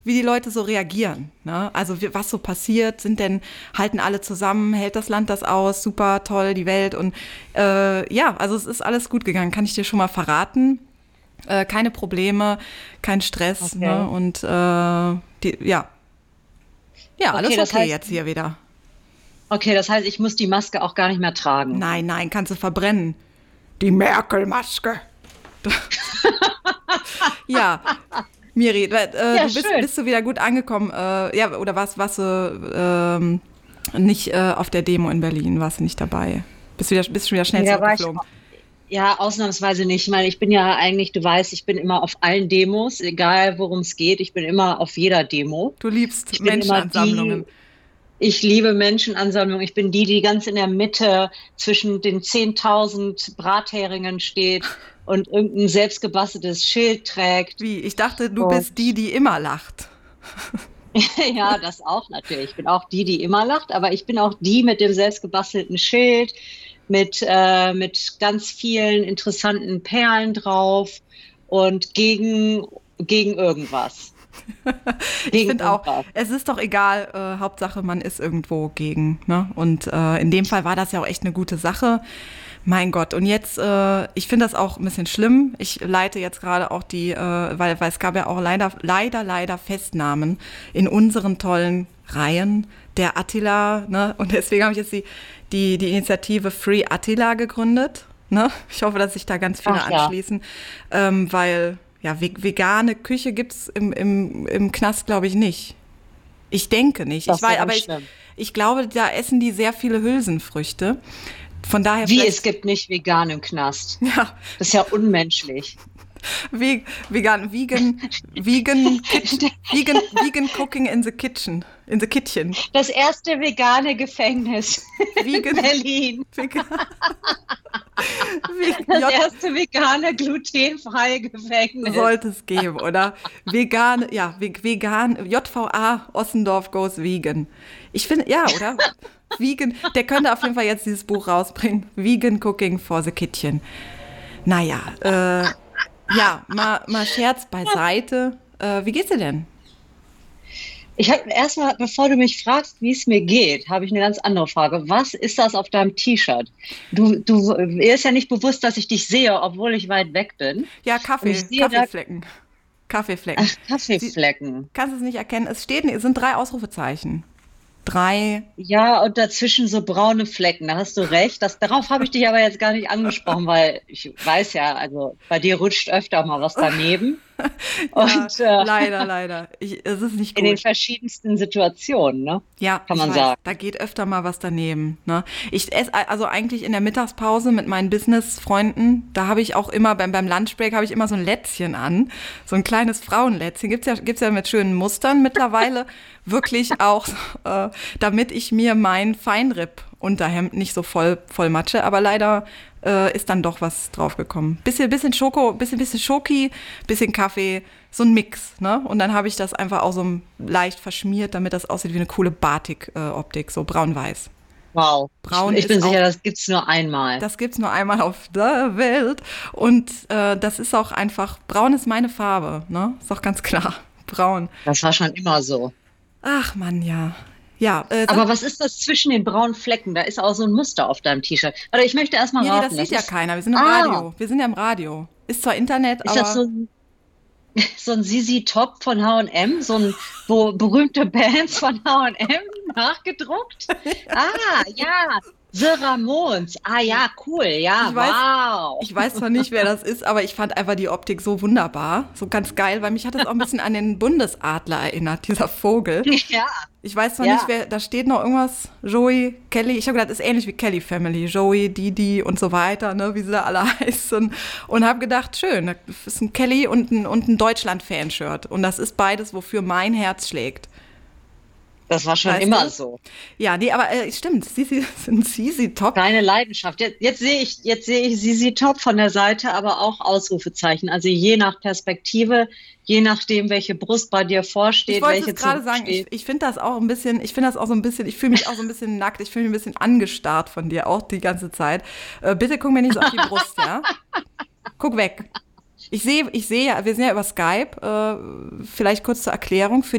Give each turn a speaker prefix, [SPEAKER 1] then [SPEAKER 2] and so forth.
[SPEAKER 1] wie die Leute so reagieren. Ne? Also was so passiert, halten alle zusammen, hält das Land das aus, super, toll, die Welt. Und ja, also es ist alles gut gegangen, kann ich dir schon mal verraten. Keine Probleme, kein Stress.
[SPEAKER 2] Okay.
[SPEAKER 1] Ne? Und ja, alles
[SPEAKER 2] Okay, das
[SPEAKER 1] okay
[SPEAKER 2] heißt,
[SPEAKER 1] jetzt hier wieder.
[SPEAKER 2] okay, das heißt, ich muss die Maske auch gar nicht mehr tragen.
[SPEAKER 1] Nein, nein, kannst du verbrennen. Die Merkel-Maske. Ja, Miri,
[SPEAKER 2] Ja,
[SPEAKER 1] du
[SPEAKER 2] schön.
[SPEAKER 1] bist du wieder gut angekommen? Ja, oder warst du nicht auf der Demo in Berlin? Warst du nicht dabei? Bist schon wieder schnell
[SPEAKER 2] Nee, da war ich
[SPEAKER 1] zurückgeflogen?
[SPEAKER 2] ja ausnahmsweise nicht. Ich meine, ich bin ja eigentlich, du weißt, ich bin immer auf allen Demos, egal worum es geht. Ich bin immer auf jeder Demo.
[SPEAKER 1] Du liebst
[SPEAKER 2] Ich bin immer
[SPEAKER 1] Menschenansammlungen.
[SPEAKER 2] die, ich liebe Menschenansammlungen. Ich bin die, die ganz in der Mitte zwischen den 10.000 Bratheringen steht und irgendein selbstgebasteltes Schild trägt.
[SPEAKER 1] Wie? Ich dachte, du bist die,
[SPEAKER 2] Und
[SPEAKER 1] die immer lacht.
[SPEAKER 2] ja, das auch natürlich. Ich bin auch die, die immer lacht, aber ich bin auch die mit dem selbstgebastelten Schild, mit ganz vielen interessanten Perlen drauf und gegen irgendwas.
[SPEAKER 1] Ich
[SPEAKER 2] Gegen
[SPEAKER 1] finde auch,
[SPEAKER 2] irgendwas.
[SPEAKER 1] es ist doch egal, Hauptsache man ist irgendwo gegen. Ne? Und in dem Fall war das ja auch echt eine gute Sache. Mein Gott, und jetzt, ich finde das auch ein bisschen schlimm. Ich leite jetzt gerade auch weil es gab ja auch leider Festnahmen in unseren tollen Reihen der Attila, ne? Und deswegen habe ich jetzt die Initiative Free Attila gegründet. Ne? Ich hoffe, dass sich da ganz viele
[SPEAKER 2] Ach ja,
[SPEAKER 1] anschließen, weil ja, vegane Küche gibt's im Knast, glaube ich, nicht. Ich denke nicht.
[SPEAKER 2] das ist ja
[SPEAKER 1] Aber
[SPEAKER 2] ganz schlimm.
[SPEAKER 1] ich glaube, da essen die sehr viele Hülsenfrüchte. Von daher
[SPEAKER 2] Wie, es
[SPEAKER 1] vielleicht,
[SPEAKER 2] gibt nicht vegan im Knast.
[SPEAKER 1] ja,
[SPEAKER 2] Das ist ja unmenschlich.
[SPEAKER 1] vegan cooking in the kitchen.
[SPEAKER 2] Das erste vegane Gefängnis in
[SPEAKER 1] Vegan,
[SPEAKER 2] Berlin.
[SPEAKER 1] vegan,
[SPEAKER 2] Das
[SPEAKER 1] J
[SPEAKER 2] erste vegane glutenfreie Gefängnis.
[SPEAKER 1] sollte es geben, oder? Vegan, ja, vegan, JVA Ossendorf goes vegan. Ich finde, ja, oder? Vegan, der könnte auf jeden Fall jetzt dieses Buch rausbringen. Vegan Cooking for the Kitchen. Naja, ja, mal Scherz beiseite. Wie geht's dir denn?
[SPEAKER 2] Ich habe erstmal, bevor du mich fragst, wie es mir geht, habe ich eine ganz andere Frage. Was ist das auf deinem T-Shirt? Mir ist ja nicht bewusst, dass ich dich sehe, obwohl ich weit weg bin.
[SPEAKER 1] Ja,
[SPEAKER 2] Und ich sehe da,
[SPEAKER 1] Kaffeeflecken. Kaffeeflecken.
[SPEAKER 2] ach,
[SPEAKER 1] Sie,
[SPEAKER 2] Kaffeeflecken.
[SPEAKER 1] kannst es nicht erkennen? Es sind 3 Ausrufezeichen. 3.
[SPEAKER 2] Ja, und dazwischen so braune Flecken. Da hast du recht. Darauf habe ich dich aber jetzt gar nicht angesprochen, weil ich weiß ja, also bei dir rutscht öfter mal was daneben.
[SPEAKER 1] Ja,
[SPEAKER 2] Und
[SPEAKER 1] leider. Es ist nicht
[SPEAKER 2] in den
[SPEAKER 1] gut.
[SPEAKER 2] verschiedensten Situationen, ne?
[SPEAKER 1] Ja,
[SPEAKER 2] Kann
[SPEAKER 1] ich
[SPEAKER 2] man
[SPEAKER 1] weiß,
[SPEAKER 2] sagen.
[SPEAKER 1] da geht öfter mal was daneben. Ne? Ich esse also eigentlich in der Mittagspause mit meinen Business-Freunden, da habe ich auch immer, beim Lunchbreak habe ich immer so ein Lätzchen an, so ein kleines Frauenlätzchen. Gibt's ja mit schönen Mustern mittlerweile, wirklich auch, damit ich mir mein Feinripp-Unterhemd nicht so voll matsche, aber leider ist dann doch was draufgekommen. Bisschen Schoko, bisschen Schoki, bisschen Kaffee, so ein Mix, ne? Und dann habe ich das einfach auch so leicht verschmiert, damit das aussieht wie eine coole Batik-Optik, so braun-weiß.
[SPEAKER 2] Wow.
[SPEAKER 1] Braun
[SPEAKER 2] Ich
[SPEAKER 1] ist
[SPEAKER 2] bin sicher,
[SPEAKER 1] auch,
[SPEAKER 2] das gibt's nur einmal.
[SPEAKER 1] das gibt's nur einmal auf der Welt. Und das ist auch einfach, braun ist meine Farbe, ne? Ist doch ganz klar. Braun.
[SPEAKER 2] Das war schon immer so.
[SPEAKER 1] Ach Mann, ja. Ja,
[SPEAKER 2] Aber was ist das zwischen den braunen Flecken? Da ist auch so ein Muster auf deinem T-Shirt. Warte, ich möchte erst mal
[SPEAKER 1] Miri, das
[SPEAKER 2] raten.
[SPEAKER 1] sieht
[SPEAKER 2] Das
[SPEAKER 1] ja
[SPEAKER 2] ist,
[SPEAKER 1] keiner. Wir sind im
[SPEAKER 2] ah,
[SPEAKER 1] Radio. Wir sind ja im Radio. Ist zwar Internet,
[SPEAKER 2] ist das
[SPEAKER 1] aber
[SPEAKER 2] so ein Sisi Top von H&M? Wo berühmte Bands von H&M nachgedruckt? Ah, ja. The Ramones. Ah, ja, cool. Ja,
[SPEAKER 1] ich weiß,
[SPEAKER 2] wow.
[SPEAKER 1] ich weiß zwar nicht, wer das ist, aber ich fand einfach die Optik so wunderbar, so ganz geil, weil mich hat das auch ein bisschen an den Bundesadler erinnert, dieser Vogel.
[SPEAKER 2] Ja,
[SPEAKER 1] Ich weiß zwar nicht,
[SPEAKER 2] ja.
[SPEAKER 1] wer, da steht noch irgendwas, Joey, Kelly, ich habe gedacht, das ist ähnlich wie Kelly Family, Joey, Didi und so weiter, ne, wie sie da alle heißen. Und habe gedacht, schön, das ist ein Kelly und ein Deutschland-Fanshirt. Und das ist beides, wofür mein Herz schlägt.
[SPEAKER 2] Das war schon
[SPEAKER 1] Weißt
[SPEAKER 2] immer
[SPEAKER 1] du?
[SPEAKER 2] so.
[SPEAKER 1] Ja, nee, aber stimmt, Sisi, ein Sisi-Top.
[SPEAKER 2] Deine Leidenschaft. Jetzt sehe ich Sisi Top von der Seite, aber auch Ausrufezeichen. Also je nach Perspektive, je nachdem, welche Brust bei dir
[SPEAKER 1] Ich
[SPEAKER 2] vorsteht,
[SPEAKER 1] wollte es
[SPEAKER 2] welche
[SPEAKER 1] gerade sagen,
[SPEAKER 2] zurücksteht.
[SPEAKER 1] ich finde das auch ein bisschen, ich finde das auch so ein bisschen, ich fühle mich auch so ein bisschen nackt, ich fühle mich ein bisschen angestarrt von dir, auch die ganze Zeit. Bitte guck mir nicht so auf die Brust, ja? Guck weg. Ich sehe ja, wir sind ja über Skype, vielleicht kurz zur Erklärung, für